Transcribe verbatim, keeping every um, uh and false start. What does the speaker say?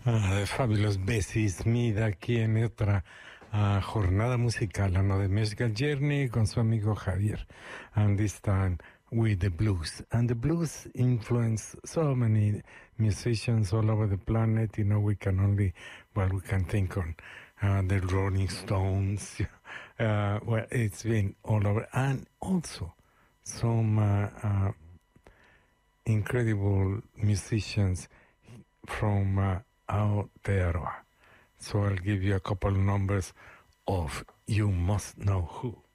Uh, the fabulous Bessie Smith aquí en otra uh, jornada musical, ano de Musical Journey con su amigo Javier, and this time with the blues. And the blues influence so many musicians all over the planet. You know, we can only, well, we can think on uh, the Rolling Stones. Uh, well, it's been all over, and also some uh, uh, incredible musicians from uh, Aotearoa. So I'll give you a couple numbers of You Must Know Who.